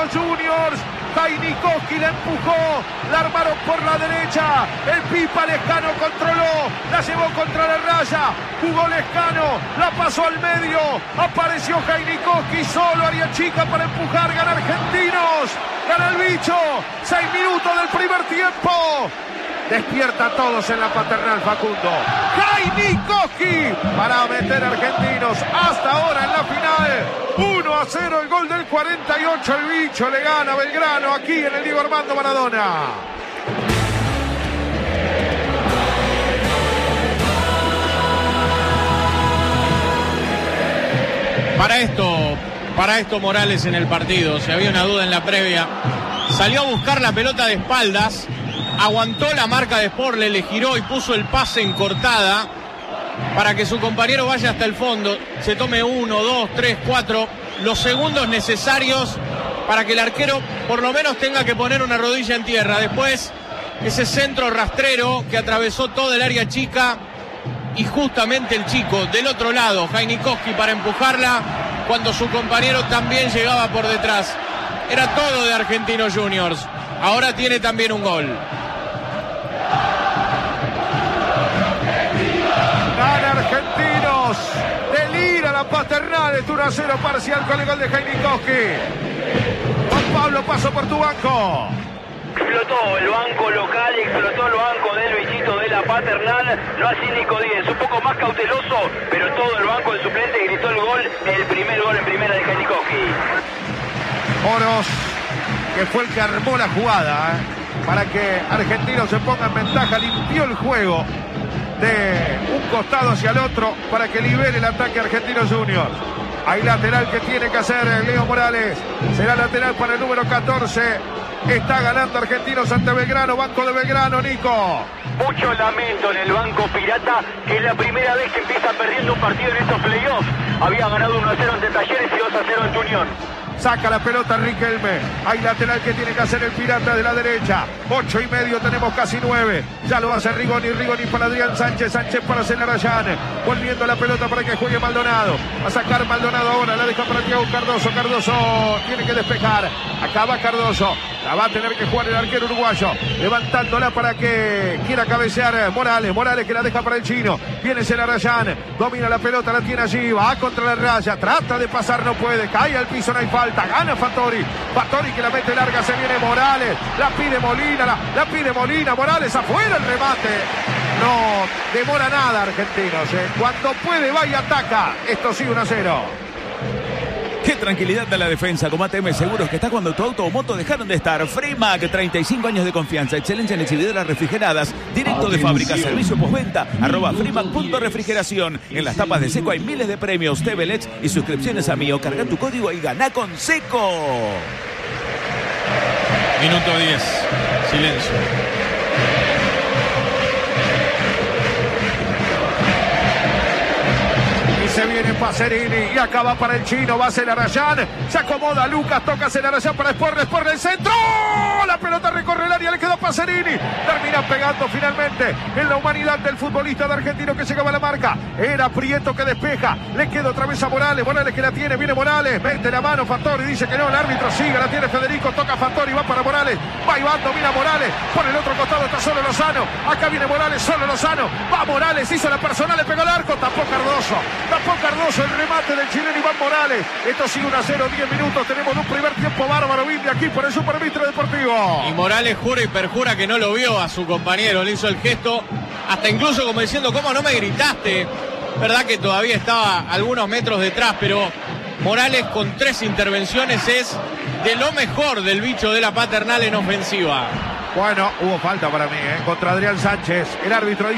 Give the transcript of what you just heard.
Argentinos Juniors. Jainikoski la empujó, la armaron por la derecha, el Pipa Lescano controló, la llevó contra la raya, jugó Lescano, la pasó al medio, apareció Jainikoski, solo área chica para empujar, gana Argentinos, gana el bicho, 6 minutos del primer tiempo. Despierta a todos en la Paternal, Facundo. Jainikoski para meter a Argentinos hasta ahora en la final. 1-0 el gol del 48. El bicho le gana a Belgrano aquí en el Diego Armando Maradona. Para esto Morales en el partido. Si había una duda en la previa, salió a buscar la pelota de espaldas. Aguantó la marca de Sporle, le giró y puso el pase en cortada para que su compañero vaya hasta el fondo, se tome 1, 2, 3, 4 los segundos necesarios para que el arquero por lo menos tenga que poner una rodilla en tierra. Después ese centro rastrero que atravesó toda el área chica y justamente el chico del otro lado, Jainikoski, para empujarla cuando su compañero también llegaba por detrás. Era todo de Argentinos Juniors. Ahora tiene también un gol. Gana Argentinos. Delira la Paternal. Es 1-0 parcial con el gol de Jainikoski. Juan Pablo, paso por tu banco. Explotó el banco local, explotó el banco del bichito de la Paternal. No así Nico Díez, un poco más cauteloso, pero todo el banco de suplente gritó el gol, el primer gol en primera de Jainikoski. Oros, que fue el que armó la jugada para que Argentinos se ponga en ventaja, limpió el juego de un costado hacia el otro para que libere el ataque Argentinos Juniors. Hay lateral que tiene que hacer Leo Morales, será lateral para el número 14. Está ganando Argentinos ante Belgrano, banco de Belgrano, Nico. Mucho lamento en el banco pirata, que es la primera vez que empieza perdiendo un partido en estos playoffs. Había ganado 1-0 ante Talleres y 2-0 ante Unión. Saca la pelota Riquelme. Hay lateral que tiene que hacer el pirata de la derecha. 8:30, tenemos casi 9. Ya lo hace Rigoni. Rigoni para Adrián Sánchez. Sánchez para Celarayán. Volviendo la pelota para que juegue Maldonado. Va a sacar Maldonado ahora. La deja para Thiago Cardoso. Cardoso tiene que despejar. Acaba Cardoso. La va a tener que jugar el arquero uruguayo. Levantándola para que quiera cabecear Morales. Morales que la deja para el chino. Viene Celarayán. Domina la pelota. La tiene allí. Va contra la raya. Trata de pasar. No puede. Cae al piso. No hay falta. Gana Fattori. Fattori que la mete larga. Se viene Morales. La pide Molina. La pide Molina. Morales afuera el remate. No demora nada Argentinos. Cuando puede va y ataca. Esto sí 1-0. Qué tranquilidad da la defensa con ATM Seguros, que está cuando tu auto o moto dejaron de estar. Fremac, 35 años de confianza, excelencia en exhibidoras refrigeradas, directo de fábrica, servicio postventa, @fremac.refrigeración. En las tapas de Seco hay miles de premios, TV LEDs y suscripciones a Mío. Carga tu código y gana con Seco. Minuto 10, silencio. Se viene Pacerini y acaba para el chino, va Celarayán, se acomoda Lucas, toca Celarayán para Sporle el centro, la pelota recorre el área, le quedó Pacerini, termina pegando finalmente en la humanidad del futbolista de Argentino que llegaba a la marca, era Prieto que despeja, le queda otra vez a Morales, Morales que la tiene, viene Morales, mete la mano Fattori, dice que no, el árbitro sigue, la tiene Federico, toca Fattori, va para Morales, va Iván, domina Morales, por el otro costado está solo Lozano, acá viene Morales, solo Lozano, va Morales, hizo la personal, le pegó el arco, tapó Cardoso, el remate del chileno Iván Morales. Esto sigue 1-0, 10 minutos. Tenemos un primer tiempo bárbaro, Billy, aquí por el Supermistro Deportivo. Y Morales jura y perjura que no lo vio a su compañero. Le hizo el gesto, hasta incluso como diciendo, ¿cómo no me gritaste? Verdad que todavía estaba algunos metros detrás, pero Morales con 3 intervenciones es de lo mejor del bicho de la Paternal en ofensiva. Bueno, hubo falta para mí, contra Adrián Sánchez. El árbitro